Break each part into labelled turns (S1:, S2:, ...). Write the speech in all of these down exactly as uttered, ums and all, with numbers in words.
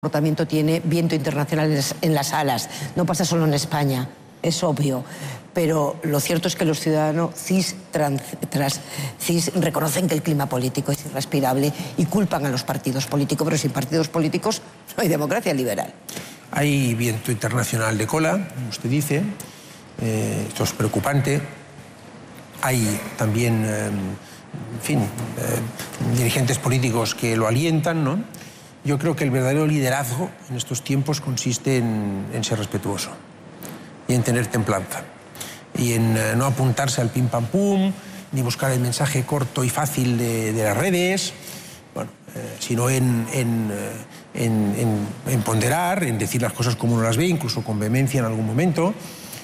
S1: comportamiento tiene viento internacional en las alas. No pasa solo en España, es obvio. Pero lo cierto es que los ciudadanos cis, trans, trans, cis reconocen que el clima político es irrespirable y culpan a los partidos políticos, pero sin partidos políticos no hay democracia liberal.
S2: Hay viento internacional de cola, como usted dice, eh, esto es preocupante. Hay también, eh, en fin, eh, dirigentes políticos que lo alientan, ¿no? Yo creo que el verdadero liderazgo en estos tiempos consiste en, en ser respetuoso y en tener templanza y en eh, no apuntarse al pim pam pum, ni buscar el mensaje corto y fácil de, de las redes, bueno, eh, sino en, en, eh, en, en, en ponderar, en decir las cosas como uno las ve, incluso con vehemencia en algún momento,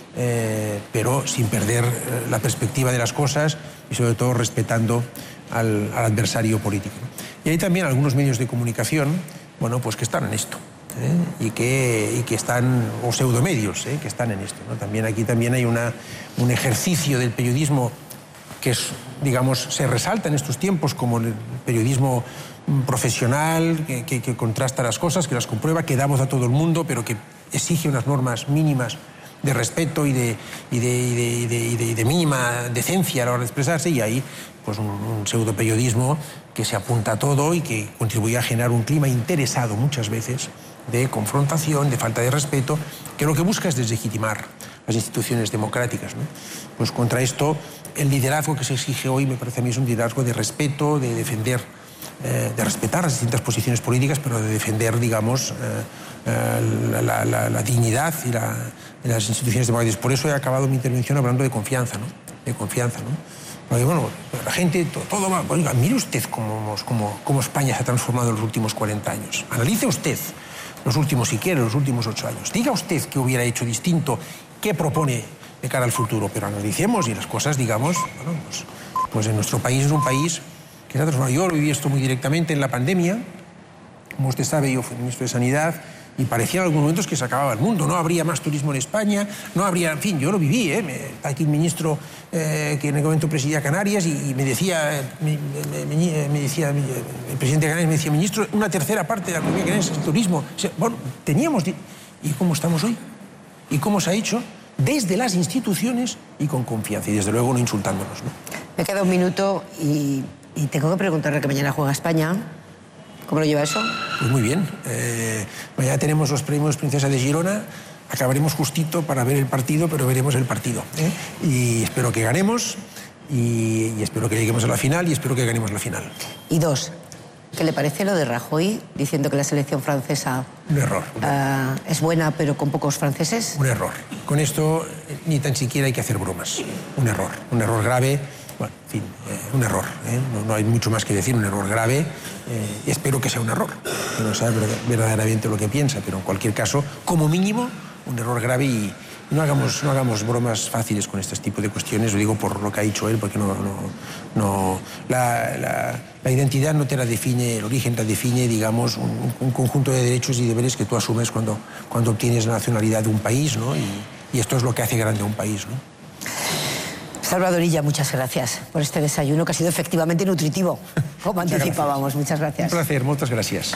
S2: eh, pero sin perder eh, la perspectiva de las cosas y sobre todo respetando al, al adversario político. Y hay también algunos medios de comunicación, bueno, pues que están en esto, ¿eh? y, que, y que están, o pseudomedios, ¿eh? que están en esto, ¿no? También aquí también hay una, un ejercicio del periodismo que es, digamos, se resalta en estos tiempos como el periodismo profesional, que, que, que contrasta las cosas, que las comprueba, que da voz a todo el mundo, pero que exige unas normas mínimas de respeto y de, y de, y de, y de, y de, y de mínima decencia a la hora de expresarse, y ahí pues un, un pseudoperiodismo que se apunta a todo y que contribuye a generar un clima interesado muchas veces de confrontación, de falta de respeto, que lo que busca es deslegitimar las instituciones democráticas, ¿no? Pues contra esto, el liderazgo que se exige hoy me parece a mí es un liderazgo de respeto, de defender, eh, de respetar las distintas posiciones políticas, pero de defender, digamos, eh, eh, la, la, la, la dignidad y la, de las instituciones democráticas. Por eso he acabado mi intervención hablando de confianza, ¿no? De confianza, ¿no? Porque, bueno, la gente, todo, todo va... Oiga, mire usted cómo, cómo, cómo España se ha transformado en los últimos cuarenta años. Analice usted los últimos, si quiere, los últimos ocho años. Diga usted qué hubiera hecho distinto, qué propone de cara al futuro, pero analicemos y las cosas, digamos, bueno, pues, pues en nuestro país es un país que se ha transformado. Yo lo viví esto muy directamente en la pandemia. Como usted sabe, yo fui ministro de Sanidad y parecía en algunos momentos que se acababa el mundo. No habría más turismo en España, no habría... En fin, yo lo viví, ¿eh? Me, está aquí un ministro eh, que en el momento presidía Canarias y, y me decía, me, me, me, me decía, el presidente de Canarias me decía, ministro, una tercera parte de la economía canadiense es el turismo. O sea, bueno, teníamos... ¿Y cómo estamos hoy? ¿Y cómo se ha hecho? Desde las instituciones y con confianza, y desde luego no insultándonos, ¿no?
S1: Me queda un minuto y, y tengo que preguntarle que mañana juega España. ¿Cómo lo lleva eso?
S2: Pues muy bien. Eh, mañana tenemos los premios Princesa de Girona. Acabaremos justito para ver el partido, pero veremos el partido, ¿eh? Y espero que ganemos y, y espero que lleguemos a la final y espero que ganemos la final.
S1: Y dos, ¿qué le parece lo de Rajoy diciendo que la selección francesa...
S2: Un error. Un error.
S1: Uh, es buena, pero con pocos franceses?
S2: Un error. Con esto ni tan siquiera hay que hacer bromas. Un error. Un error grave. Bueno, en fin, eh, un error, ¿eh? no, no hay mucho más que decir, un error grave, eh, y espero que sea un error, que no sabe verdaderamente lo que piensa, pero en cualquier caso, como mínimo, un error grave y no hagamos, no hagamos bromas fáciles con este tipo de cuestiones, lo digo por lo que ha dicho él, porque no, no, no la, la, la identidad no te la define, el origen te define, digamos, un, un conjunto de derechos y deberes que tú asumes cuando, cuando obtienes la nacionalidad de un país, ¿no? y, y esto es lo que hace grande a un país, ¿no?
S1: Salvador Illa, muchas gracias por este desayuno que ha sido efectivamente nutritivo, como muchas anticipábamos. Gracias. Muchas gracias.
S2: Un placer, muchas gracias.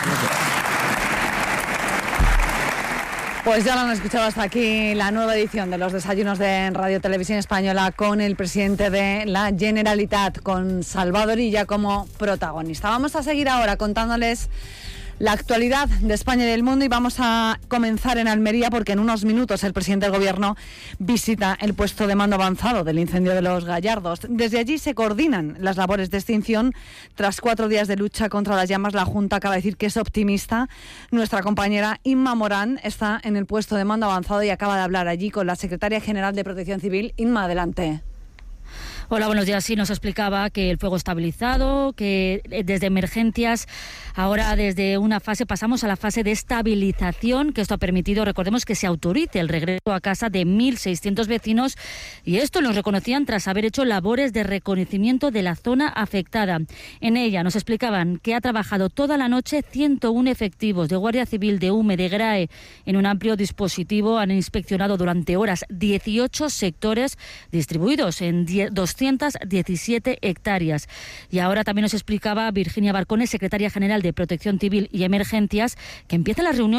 S3: Pues ya lo han escuchado hasta aquí la nueva edición de los desayunos de Radio Televisión Española con el presidente de la Generalitat, con Salvador Illa como protagonista. Vamos a seguir ahora contándoles la actualidad de España y del mundo y vamos a comenzar en Almería porque en unos minutos el presidente del Gobierno visita el puesto de mando avanzado del incendio de Los Gallardos. Desde allí se coordinan las labores de extinción. Tras cuatro días de lucha contra las llamas, la Junta acaba de decir que es optimista. Nuestra compañera Inma Morán está en el puesto de mando avanzado y acaba de hablar allí con la secretaria general de Protección Civil. Inma, adelante.
S4: Hola, buenos días. Sí, nos explicaba que el fuego estabilizado, que desde emergencias, ahora desde una fase pasamos a la fase de estabilización, que esto ha permitido, recordemos, que se autorice el regreso a casa de mil seiscientos vecinos, y esto lo reconocían tras haber hecho labores de reconocimiento de la zona afectada. En ella nos explicaban que ha trabajado toda la noche ciento uno efectivos de Guardia Civil, de U M E, de GRAE, en un amplio dispositivo. Han inspeccionado durante horas dieciocho sectores distribuidos en doscientos doscientas diecisiete hectáreas. Y ahora también nos explicaba Virginia Barcone, secretaria general de Protección Civil y Emergencias, que empiezan las reuniones